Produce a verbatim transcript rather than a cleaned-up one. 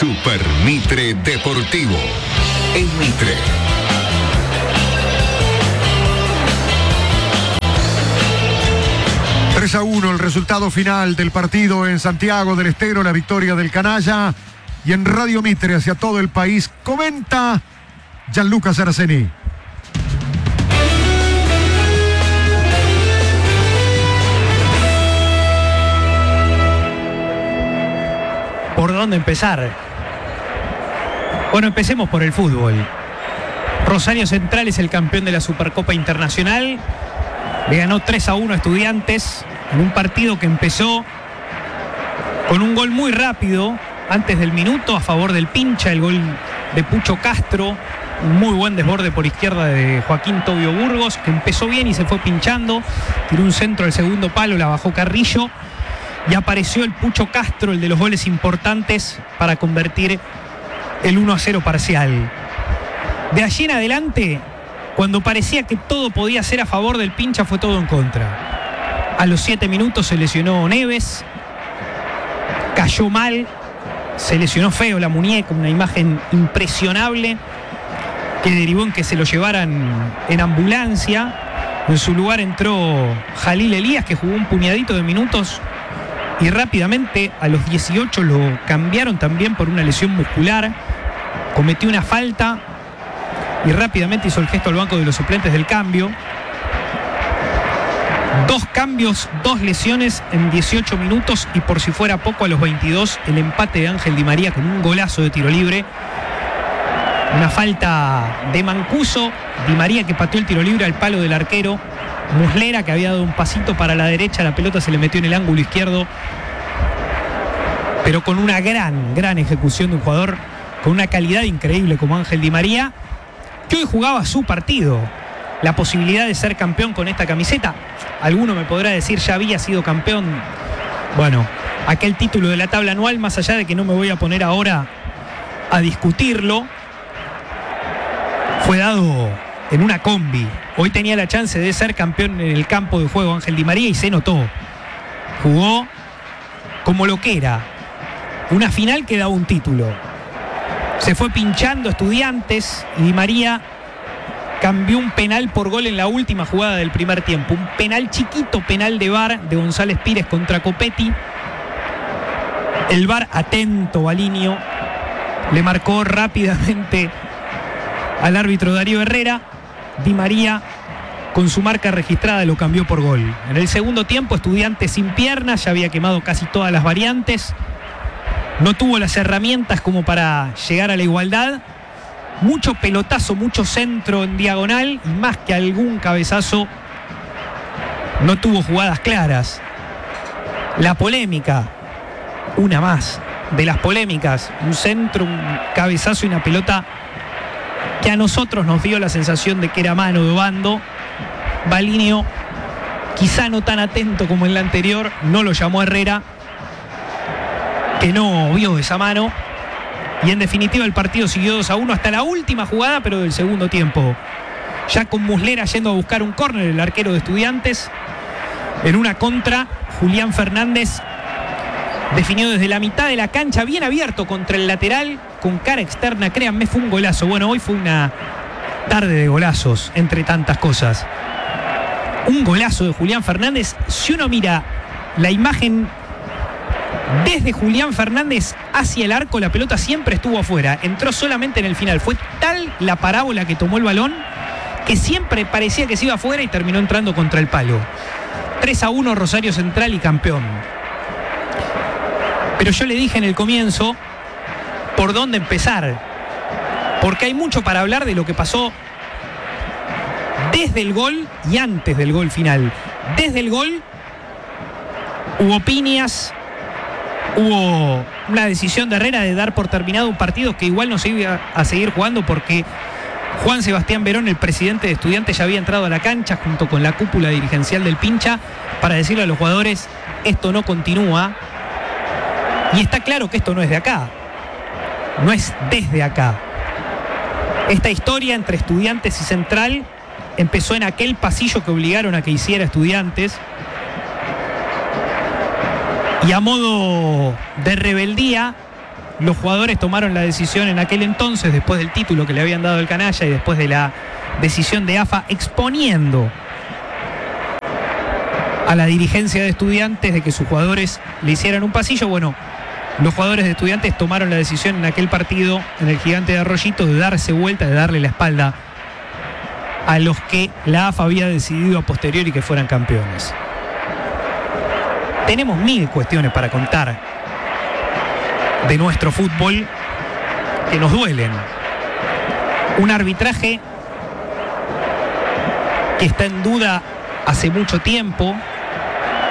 Super Mitre Deportivo. En Mitre. tres a uno el resultado final del partido en Santiago del Estero, la victoria del Canalla. Y en Radio Mitre hacia todo el país comenta Gianluca Saraceni. ¿Por dónde empezar? Bueno, empecemos por el fútbol. Rosario Central es el campeón de la Supercopa Internacional. Le ganó tres a uno a Estudiantes en un partido que empezó con un gol muy rápido antes del minuto a favor del Pincha, el gol de Pucho Castro, un muy buen desborde por izquierda de Joaquín Tobio Burgos, que empezó bien y se fue pinchando, tiró un centro al segundo palo, la bajó Carrillo y apareció el Pucho Castro, el de los goles importantes, para convertir el uno a cero parcial. De allí en adelante, cuando parecía que todo podía ser a favor del Pincha, fue todo en contra. A los siete minutos se lesionó Neves, cayó mal, se lesionó feo la muñeca, una imagen impresionable que derivó en que se lo llevaran en ambulancia. En su lugar entró Jalil Elías, que jugó un puñadito de minutos y rápidamente a los dieciocho lo cambiaron también por una lesión muscular. Cometió una falta y rápidamente hizo el gesto al banco de los suplentes del cambio. Dos cambios, dos lesiones en dieciocho minutos y por si fuera poco a los veintidós el empate de Ángel Di María con un golazo de tiro libre. Una falta de Mancuso, Di María que pateó el tiro libre al palo del arquero. Muslera que había dado un pasito para la derecha, la pelota se le metió en el ángulo izquierdo. Pero con una gran, gran ejecución de un jugador con una calidad increíble como Ángel Di María, que hoy jugaba su partido. La posibilidad de ser campeón con esta camiseta. Alguno me podrá decir, ya había sido campeón. Bueno, aquel título de la tabla anual, más allá de que no me voy a poner ahora a discutirlo, fue dado en una combi. Hoy tenía la chance de ser campeón en el campo de juego Ángel Di María y se notó. Jugó como lo que era. Una final que daba un título. Se fue pinchando Estudiantes y Di María cambió un penal por gol en la última jugada del primer tiempo. Un penal chiquito, penal de V A R de González Pires contra Copetti. El V A R atento, Balinio, le marcó rápidamente al árbitro Darío Herrera. Di María, con su marca registrada, lo cambió por gol. En el segundo tiempo, Estudiantes sin piernas, ya había quemado casi todas las variantes. No tuvo las herramientas como para llegar a la igualdad. Mucho pelotazo, mucho centro en diagonal y más que algún cabezazo, no tuvo jugadas claras. La polémica, una más de las polémicas, un centro, un cabezazo y una pelota que a nosotros nos dio la sensación de que era mano de Obando. Balinio, quizá no tan atento como en la anterior, no lo llamó a Herrera, que no vio esa mano. Y en definitiva el partido siguió dos a uno hasta la última jugada, pero del segundo tiempo. Ya con Muslera yendo a buscar un córner, el arquero de Estudiantes. En una contra, Julián Fernández definió desde la mitad de la cancha, bien abierto contra el lateral, con cara externa. Créanme, fue un golazo. Bueno, hoy fue una tarde de golazos, entre tantas cosas. Un golazo de Julián Fernández. Si uno mira la imagen desde Julián Fernández hacia el arco, la pelota siempre estuvo afuera, entró solamente en el final. Fue tal la parábola que tomó el balón que siempre parecía que se iba afuera y terminó entrando contra el palo. tres a uno Rosario Central y campeón. Pero yo le dije en el comienzo por dónde empezar, porque hay mucho para hablar de lo que pasó desde el gol y antes del gol final. Desde el gol hubo piñas, hubo una decisión de Herrera de dar por terminado un partido que igual no se iba a seguir jugando, porque Juan Sebastián Verón, el presidente de Estudiantes, ya había entrado a la cancha junto con la cúpula dirigencial del Pincha para decirle a los jugadores: esto no continúa. Y está claro que esto no es de acá, no es desde acá. Esta historia entre Estudiantes y Central empezó en aquel pasillo que obligaron a que hiciera Estudiantes, y a modo de rebeldía los jugadores tomaron la decisión en aquel entonces, después del título que le habían dado el canalla y después de la decisión de A F A exponiendo a la dirigencia de Estudiantes de que sus jugadores le hicieran un pasillo. Bueno, los jugadores de Estudiantes tomaron la decisión en aquel partido en el Gigante de Arroyito de darse vuelta, de darle la espalda a los que la A F A había decidido a posteriori que fueran campeones. Tenemos mil cuestiones para contar de nuestro fútbol que nos duelen. Un arbitraje que está en duda hace mucho tiempo,